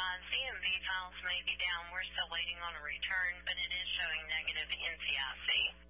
CMV files may be down. We're still waiting on a return, but it is showing negative NCIC.